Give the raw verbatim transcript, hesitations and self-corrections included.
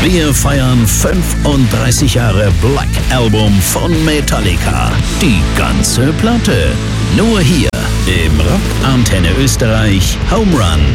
Wir feiern fünfunddreißig Jahre Black Album von Metallica. Die ganze Platte. Nur hier im Rock Antenne Österreich Home Run.